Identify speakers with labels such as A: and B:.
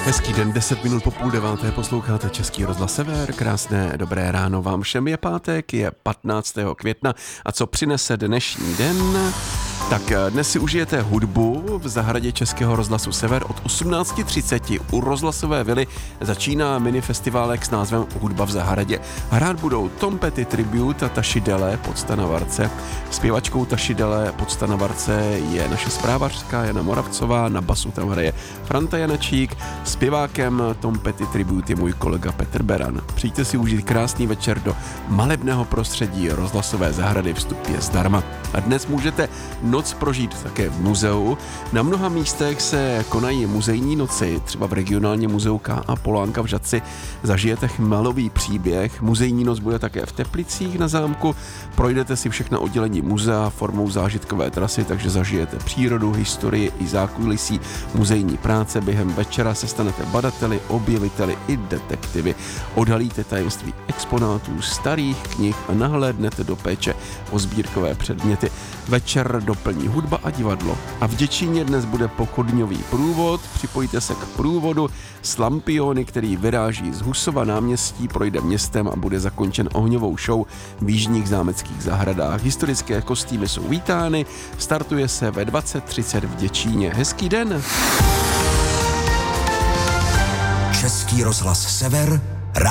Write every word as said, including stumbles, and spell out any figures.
A: Hezký den, deset minut po půl deváté, posloucháte Český rozhlas Sever. Krásné dobré ráno vám všem, je pátek, je patnáctého května a co přinese dnešní den? Tak dnes si užijete hudbu v zahradě Českého rozhlasu Sever od osmnáct třicet u rozhlasové vily začíná minifestiválek s názvem Hudba v zahradě. Hrát budou Tom Petty Tribute a Taši Dele, podsta na Varce. Zpěvačkou Taši Dele, podsta na Varce je naše zprávařka Jana Moravcová, na basu tam hraje Franta Janačík, zpěvákem Tom Petty Tribute je můj kolega Petr Beran. Přijďte si užít krásný večer do malebného prostředí rozhlasové zahrady, vstup je zdarma. A dnes můžete noc prožít také v muzeu. Na mnoha místech se konají muzejní noci, třeba v regionálním muzeu K A Polánka v Žatci zažijete chmelový příběh. Muzejní noc bude také v Teplicích na zámku. Projdete si všechna oddělení muzea formou zážitkové trasy, takže zažijete přírodu, historii i zákulisí muzejní práce. Během večera se stanete badateli, objeviteli i detektivy. Odhalíte tajemství exponátů, starých knih a nahlédnete do péče o sbírkové předměty. Večer doplní hudba a divadlo. A v Děčíně dnes bude pochodňový průvod. Připojte se k průvodu s lampiony, který vyráží z Husova náměstí, projde městem a bude zakončen ohňovou show v jižních zámeckých zahradách. Historické kostýmy jsou vítány. Startuje se ve dvacet třicet v Děčíně. Hezký den!
B: Český rozhlas Sever,